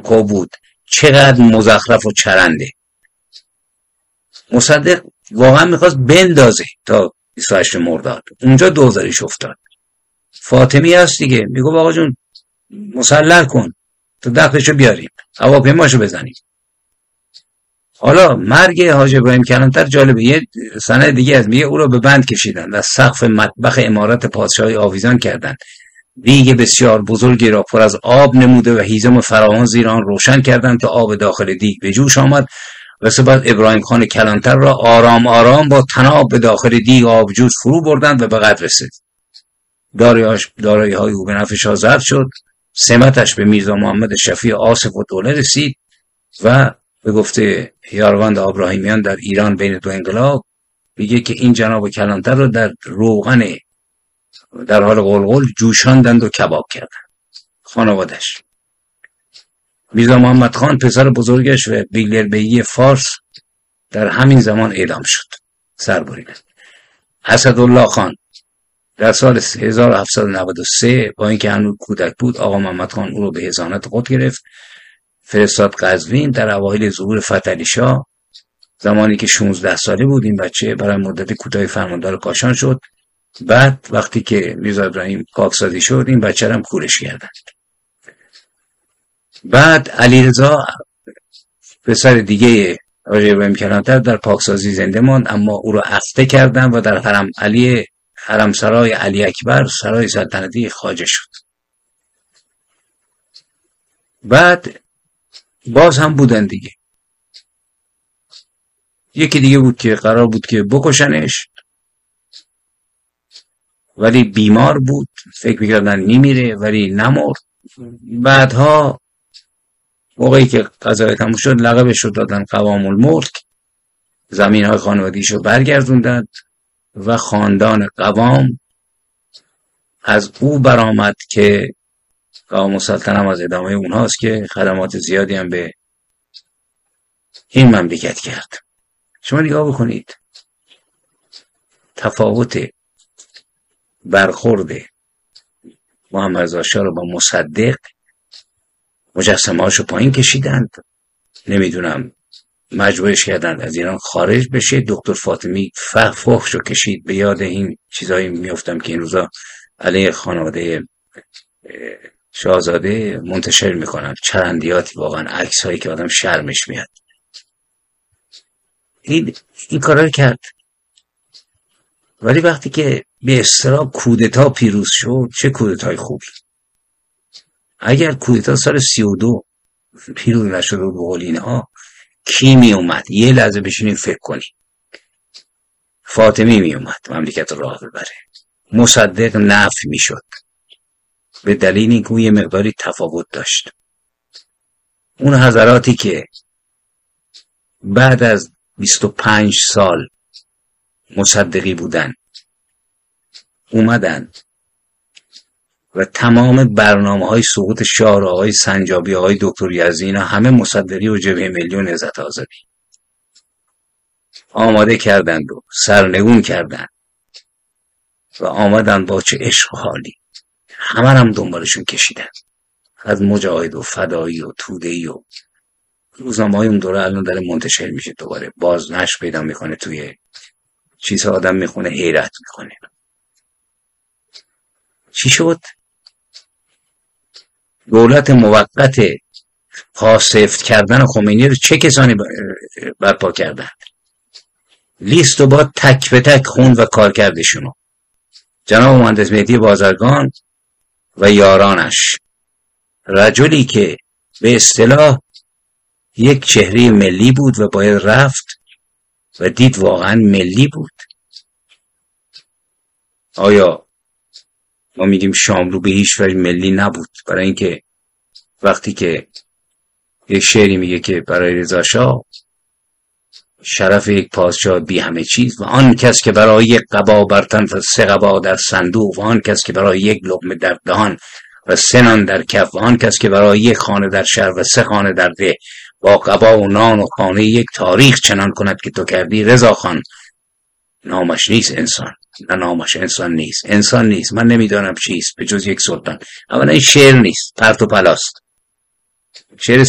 فرانکو بود چقدر مزخرف و چرنده. مصدق واقعا میخواست بندازه تا 28 مرداد، اونجا دوزاریش افتاد. فاطمی هست دیگه، میگو آقا جون مسلح کن تا دخلشو بیاریم، هواپیماشو بزنیم. حالا مرگ حاج ابراهیم کلانتر جالبه، یه سند دیگه از میگه او رو به بند کشیدن و سقف مطبخ امارت پادشاهی آویزان کردند. دیگ بسیار بزرگی را پر از آب نموده و هیزم فراوان زیر آن روشن کردند تا آب داخل دیگ به جوش آمد و سپس ابراهیم خان کلانتر را آرام آرام با طناب به داخل دیگ آبجوش فرو بردند و به قتل رسید. دارایی های او به نفع شاه ضبط شد، سمتش به میرزا محمد شفیع آصف و دوله رسید و به گفته یاروند ابراهیمیان در ایران بین دو انقلاب میگه که این جناب کلانتر رو در روغن در حال قلقل جوشاندند و کباب کردند. خانوادش میرزا محمد خان پسر بزرگش و بیگلربیی فارس در همین زمان اعدام شد، سر بریدند. اسدالله خان در سال 1793 با اینکه هنوز کودک بود، آقا محمد خان او رو به حضانت خود گرفت، فرستاد قزوین. در اوایل ظهور فتحعلی شاه زمانی که 16 ساله بود این بچه برای مدت کوتاهی فرماندار کاشان شد. بعد وقتی که میرزا ابراهیم پاکسازی شد این بچه رو هم کورش کردند. بعد علیرضا پسر دیگه حاج ابراهیم کلانتر در پاکسازی زنده ماند، اما او رو افته کردن و در حرم سرای علی اکبر سرای سلطنتی خواجه شد. بعد باز هم بودن دیگه، یکی دیگه بود که قرار بود که بکشنش ولی بیمار بود، فکر میکردن میمیره ولی نمرد. بعدها موقعی که قضایا تموم شد لقبش رو دادن قوام الملک، زمین های خانوادگیش رو برگردوندند و خاندان قوام از او برآمد که قوام السلطنه هم از ادامه اونهاست که خدمات زیادی هم به این مملکت کرد. شما نگاه بکنید تفاوت برخورد محمد رضا شاه رو با مصدق. مجسمه هاشو پایین کشیدند، نمیدونم مجبورش کردند از ایران خارج بشه. دکتر فاطمی فحشو کشید. به یاد این چیزایی میافتم که این روزا علیه خانواده شاهزاده منتشر میکنن، چرندیاتی، واقعا عکس هایی که آدم شرمش میاد. این کارا رو کرد، ولی وقتی که به اصطلاح کودتا پیروز شد، چه کودتای خوبی. اگر کودتا سال 32 پیروز نشد و بقول اینها، کی می اومد؟ یه لحظه بشینیم فکر کنیم. فاطمی می اومد مملکت راه ببره، مصدق نفی می شد به دلیل اینکه یه مقداری تفاوت داشت. اون حضراتی که بعد از 25 سال مصدقی بودن اومدن و تمام برنامه‌های سقوط شاه، آقای سنجابی، آقای دکتر یزدی، اینا همه مصدقی و جبهه ملی و نهضت آزادی آماده کردند و سرنگون کردند و آمدن با چه عشق و حالی همه هم دنبالشون کشیدن، از مجاهد و فدایی و توده‌ای و روزنامه‌های اون دوره الان داره منتشر میشه دوباره، باز نشر پیدا میکنه، توی چیزها آدم میخونه حیرت میکنه. چی شد؟ دولت موقت پاسفت کردن خمینی رو چه کسانی برپا کردن؟ لیست رو با تک به تک خوند و کار کردشونو. جناب مهندس مهدی بازرگان و یارانش، رجلی که به اصطلاح یک چهره ملی بود و باید رفت و دید واقعا ملی بود. آیا ما میگیم شاملو به هیچ وجه ملی نبود؟ برای اینکه وقتی که یک شعری میگه که برای رضا شاه شرف یک پادشاه بی همه چیز و آن کس که برای یک قبا بر تن و 3 قبا در صندوق و آن کس که برای یک لقمه در دهان و 3 نان در کف و آن کس که برای یک خانه در شهر و 3 خانه در ده با قبا و نان و خانه یک تاریخ چنان کند که تو کردی، رضا خان نامش نیست انسان. نه، نامش انسان نیست. من نمیدانم چیست به جز یک سلطان. اولا این شعر نیست، پرت و پلاست. شعر